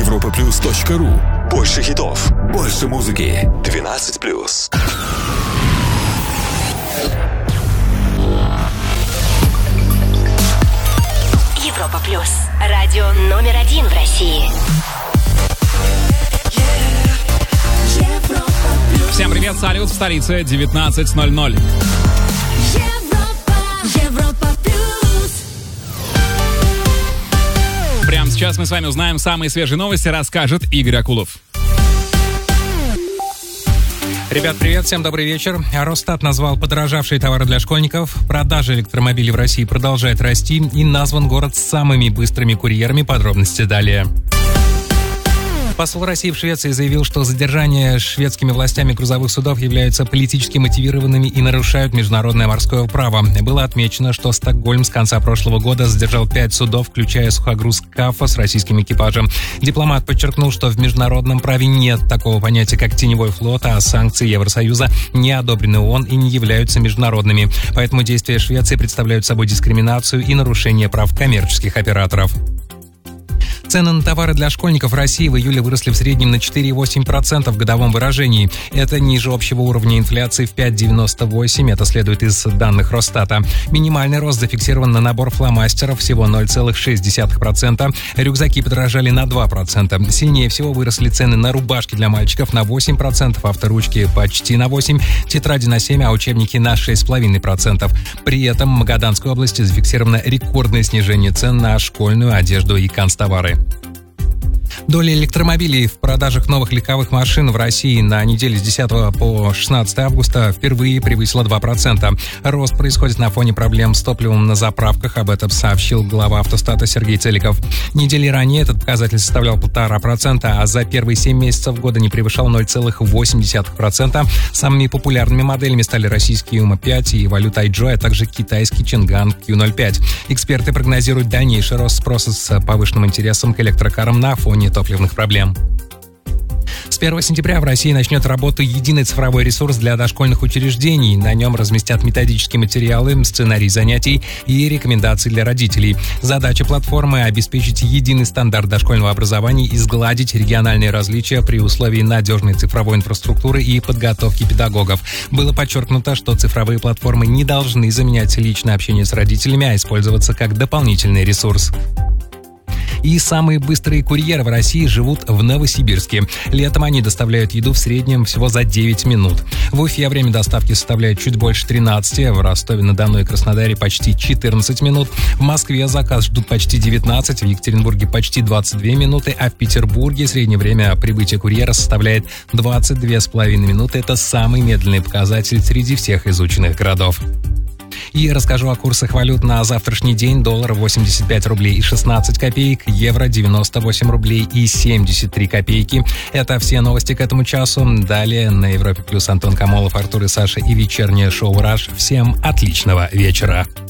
europaplus.ru. Больше хитов, больше музыки. 12+. Европа Плюс. Радио номер 1 в России. Всем привет, салют, в столице 19:00. Европа Плюс. Прямо сейчас мы с вами узнаем самые свежие новости, расскажет Игорь Акулов. Ребят, привет, всем добрый вечер. Росстат назвал подорожавшие товары для школьников. Продажи электромобилей в России продолжает расти. И назван город с самыми быстрыми курьерами. Подробности далее. Посол России в Швеции заявил, что задержания шведскими властями грузовых судов являются политически мотивированными и нарушают международное морское право. Было отмечено, что Стокгольм с конца прошлого года задержал 5 судов, включая сухогруз «Кафа» с российским экипажем. Дипломат подчеркнул, что в международном праве нет такого понятия, как теневой флот, а санкции Евросоюза не одобрены ООН и не являются международными. Поэтому действия Швеции представляют собой дискриминацию и нарушение прав коммерческих операторов. Цены на товары для школьников в России в июле выросли в среднем на 4,8% в годовом выражении. Это ниже общего уровня инфляции в 5,98%. Это следует из данных Росстата. Минимальный рост зафиксирован на набор фломастеров всего 0,6%. Рюкзаки подорожали на 2%. Сильнее всего выросли цены на рубашки для мальчиков на 8%, авторучки почти на 8%, тетради на 7%, а учебники на 6,5%. При этом в Магаданской области зафиксировано рекордное снижение цен на школьную одежду и канцтовары. Доля электромобилей в продажах новых легковых машин в России на неделе с 10 по 16 августа впервые превысила 2%. Рост происходит на фоне проблем с топливом на заправках, об этом сообщил глава автостата Сергей Целиков. Недели ранее этот показатель составлял 1,5%, а за первые 7 месяцев года не превышал 0,8%. Самыми популярными моделями стали российский Юма-5 и Evolute iJoy, а также китайский Чинган Q05. Эксперты прогнозируют дальнейший рост спроса с повышенным интересом к электрокарам на фоне топливных проблем. С 1 сентября в России начнет работу единый цифровой ресурс для дошкольных учреждений. На нем разместят методические материалы, сценарий занятий и рекомендации для родителей. Задача платформы – обеспечить единый стандарт дошкольного образования и сгладить региональные различия при условии надежной цифровой инфраструктуры и подготовки педагогов. Было подчеркнуто, что цифровые платформы не должны заменять личное общение с родителями, а использоваться как дополнительный ресурс. И самые быстрые курьеры в России живут в Новосибирске. Летом они доставляют еду в среднем всего за 9 минут. В Уфе время доставки составляет чуть больше 13, в Ростове-на-Дону и Краснодаре почти 14 минут. В Москве заказ ждут почти 19, в Екатеринбурге почти 22 минуты, а в Петербурге среднее время прибытия курьера составляет 22,5 минуты. Это самый медленный показатель среди всех изученных городов. И расскажу о курсах валют на завтрашний день. Доллар 85 рублей и 16 копеек, евро 98 рублей и 73 копейки. Это все новости к этому часу. Далее на Европе Плюс Антон Камолов, Артур и Саша и вечернее шоу «Раш». Всем отличного вечера.